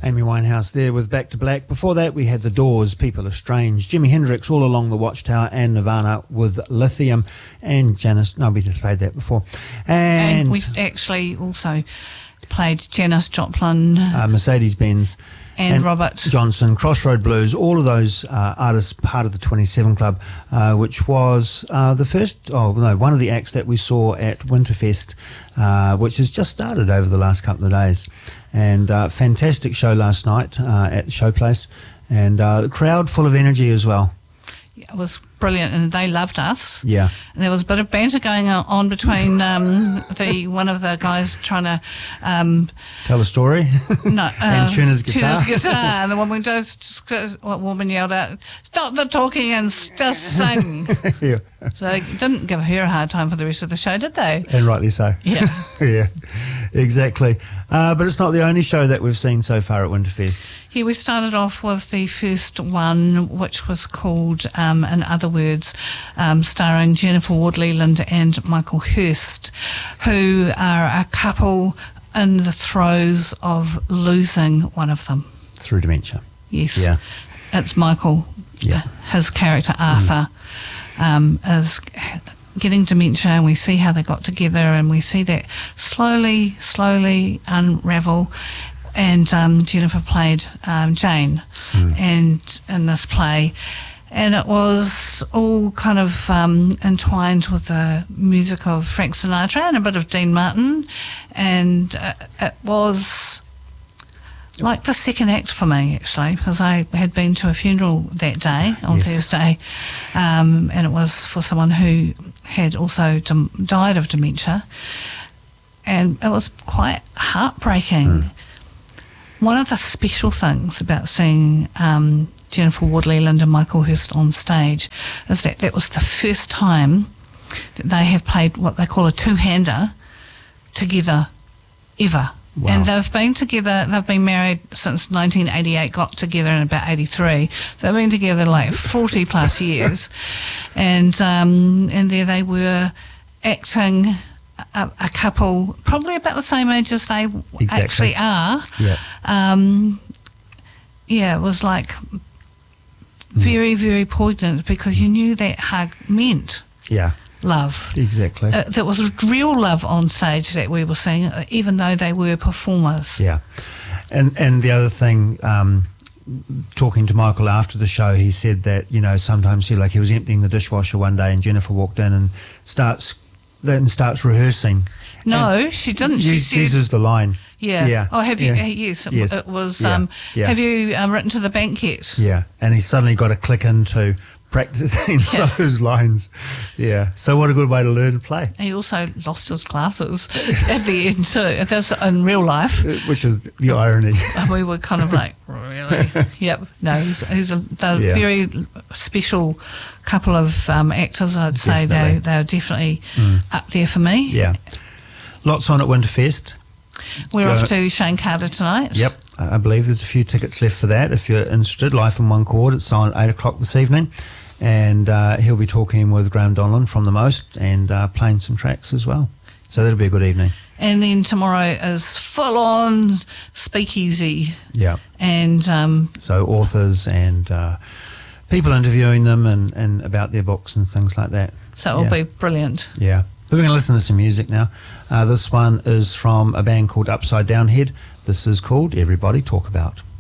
Amy Winehouse there with Back to Black. Before that, we had The Doors, People Are Strange, Jimi Hendrix, All Along the Watchtower, and Nirvana with Lithium, and Janis. No, we just played that before. And we actually also played Janis Joplin, Mercedes-Benz, and Robert Johnson, Crossroad Blues, all of those artists part of the 27 Club, which was one of the acts that we saw at Winterfest, which has just started over the last couple of days. And fantastic show last night at the Showplace, and the crowd full of energy as well. It was brilliant, and they loved us. Yeah. And there was a bit of banter going on between one of the guys trying to tell a story. No, and tune his guitar. And the woman woman yelled out, "Stop the talking and just sing." Yeah. So they didn't give her a hard time for the rest of the show, did they? And rightly so. Yeah. Yeah, exactly. But it's not the only show that we've seen so far at Winterfest. Here we started off with the first one, which was called In Other Words, starring Jennifer Ward-Leland and Michael Hurst, who are a couple in the throes of losing one of them. Through dementia. Yes. Yeah. It's Michael. Yeah. His character, Arthur, is getting dementia, and we see how they got together, and we see that slowly unravel. And Jennifer played Jane, and in this play, and it was all kind of entwined with the music of Frank Sinatra and a bit of Dean Martin, and it was like the second act for me, actually, because I had been to a funeral that day on Thursday, and it was for someone who had also died of dementia, and it was quite heartbreaking. One of the special things about seeing Jennifer Ward-Leland and Michael Hurst on stage is that that was the first time that they have played what they call a two-hander together ever. Wow. And they've been together, they've been married since 1988, got together in about 83. They've been together like 40 plus years. And there they were acting a couple probably about the same age as they actually are. Yeah. It was like very, very poignant, because you knew that hug meant love. Exactly. There was real love on stage that we were seeing, even though they were performers. Yeah. And the other thing, talking to Michael after the show, he said that, sometimes he was emptying the dishwasher one day and Jennifer walked in and starts rehearsing. No, she didn't. She uses the line. Yeah. Yeah. Oh, have you? Yeah. Yes. Yes. It was. Yeah. Have you written to the bank yet? Yeah. And he's suddenly got to click into practicing those lines. Yeah. So what a good way to learn to play. He also lost his glasses at the end too. That's in real life. Which is the irony. We were kind of like, really? Yep. No, he's a very special couple of actors, I'd say. They're definitely up there for me. Yeah. Lots on at Winterfest. We're off to Shane Carter tonight. Yep. I believe there's a few tickets left for that. If you're interested, Life in One Chord, it's on 8 o'clock this evening. And he'll be talking with Graham Donlan from The Most and playing some tracks as well. So that'll be a good evening. And then tomorrow is full-on speakeasy. Yeah. And so authors and people interviewing them and about their books and things like that. So it'll be brilliant. Yeah. But we're going to listen to some music now. This one is from a band called Upside Down Head. This is called Everybody Talk About.